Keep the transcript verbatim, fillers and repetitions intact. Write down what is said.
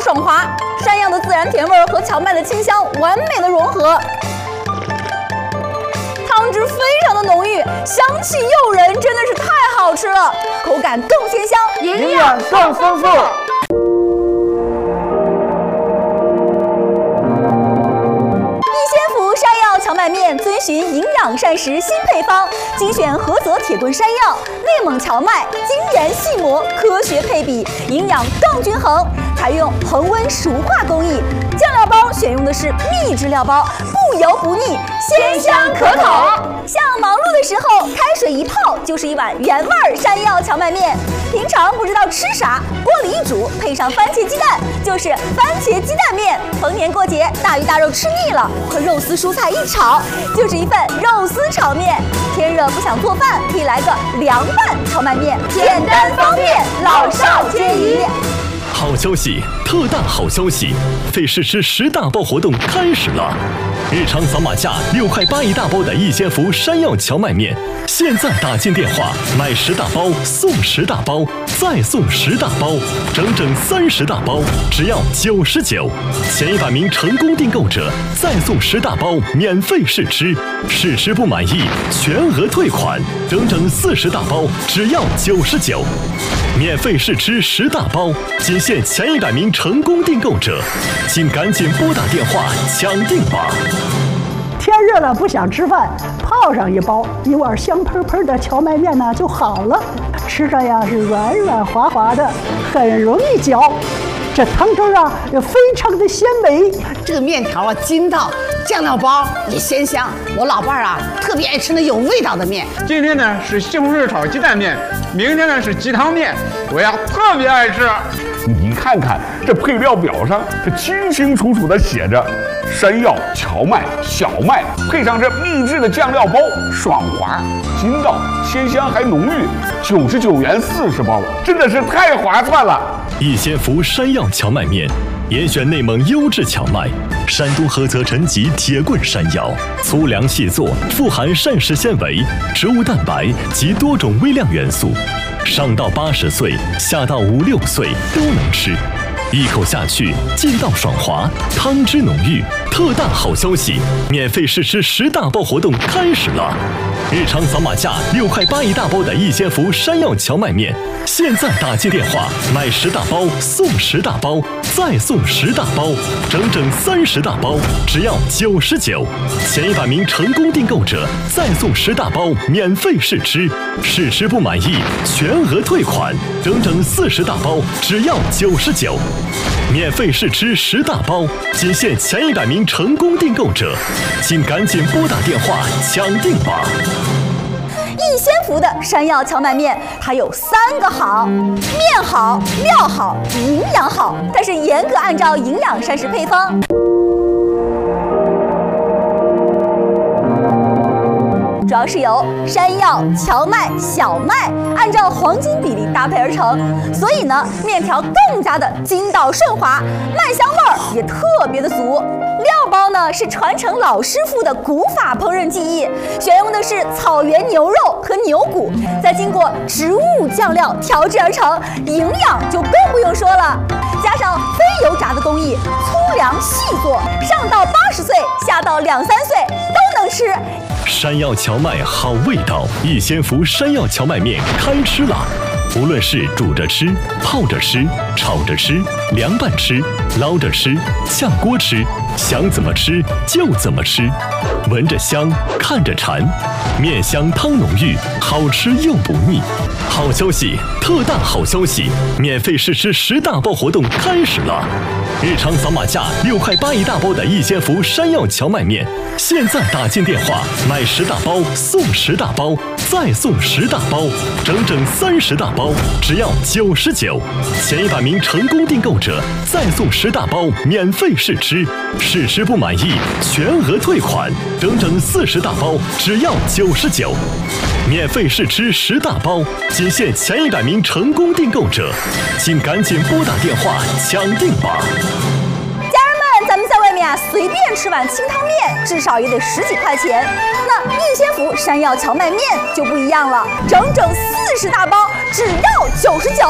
爽滑，山药的自然甜味和荞麦的清香完美的融合。汤汁非常的浓郁，香气诱人，真的是太好吃了，口感更鲜香， 营养更丰富。 荞麦面遵循营养膳食新配方，精选菏泽铁墩山药、内蒙荞麦，精研细磨，科学配比，营养更均衡。采用恒温熟化工艺，酱料包选用的是秘制料包，不油不腻，鲜香可口。像忙碌的时候，开水一泡就是一碗原味山药荞麦面。平常不知道吃啥，锅里一煮，配上番茄鸡蛋，就是番茄鸡蛋面。逢年过节，大鱼大肉吃腻了，和肉丝蔬菜一炒，就是一份肉丝炒面。天热不想做饭，可以来个凉拌荞麦面，简单方便，老少皆宜。 好消息，特大好消息！费试吃十大包活动开始了。日常扫码价六块八一大包的易先福山药荞麦面，现在打进电话买十大包送十大包，再送十大包，整整三十大包，只要九十九。前一百名成功订购者再送十大包免费试吃，试吃不满意全额退款，整整四十大包，只要九十九。免费试吃十大包，仅限前一百名成功订购者，请赶紧拨打电话抢订吧！ 天热了不想吃饭，泡上一包，一碗香喷喷的荞麦面呢就好了，吃上呀是软软滑滑的，很容易嚼。这汤汁啊也非常的鲜美， 这个面条啊筋道，酱料包也鲜香。我老伴儿啊特别爱吃那有味道的面。 今天呢是西红柿炒鸡蛋面，明天呢是鸡汤面，我呀特别爱吃。 你看看这配料表上，这清清楚楚的写着山药、荞麦、小麦，配上这秘制的酱料包，爽滑、筋道、鲜香还浓郁，九十九元四十包，真的是太划算了。 易先福山药荞麦面，严选内蒙优质荞麦，山东菏泽陈集铁棍山药，粗粮细作，富含膳食纤维、植物蛋白及多种微量元素，上到八十岁，下到五六岁都能吃。一口下去，劲道爽滑，汤汁浓郁。特大好消息，免费试吃十大包活动开始了。日常扫码价六块八一大包的易先福山药荞麦面，现在打进电话买十大包送十大包，再送十大包，整整三十大包，只要九十九。前一百名成功订购者再送十大包免费试吃，试吃不满意全额退款，整整四十大包，只要九十九。免费试吃十大包，仅限前一百名成功订购者，请赶紧拨打电话抢订吧！ 易先福的山药荞麦面，它有三个好：面好、料好、营养好。它是严格按照营养膳食配方。主要是由山药、荞麦、小麦按照黄金比例搭配而成，所以呢，面条更加的筋道顺滑，麦香味儿也特别的足。料包呢是传承老师傅的古法烹饪技艺，选用的是草原牛肉和牛骨，再经过植物酱料调制而成，营养就更不用说了。加上非油炸的工艺，粗粮细做，上到八十岁，下到两三岁都能吃。 山药荞麦好味道，易先福山药荞麦面开吃啦！无论是煮着吃、泡着吃、炒着吃、凉拌吃、捞着吃、炝锅吃，想怎么吃就怎么吃，闻着香，看着馋，面香汤浓郁，好吃又不腻。好消息，特大好消息！免费试吃十大包活动开始了。日常扫码价六块八一大包的易先福山药荞麦面，现在打进电话买十大包送十大包，再送十大包，整整三十大包，只要九十九。前一百名成功订购者再送十大包免费试吃，试吃不满意全额退款，整整四十大包，只要九十九。免费试吃十大包，仅限前一百名成功订购者，请赶紧拨打电话抢订吧！ 家人们，咱们在外面啊，随便吃碗清汤面，至少也得十几块钱。那易先福山药荞麦面就不一样了，整整四十大包，只要九十九。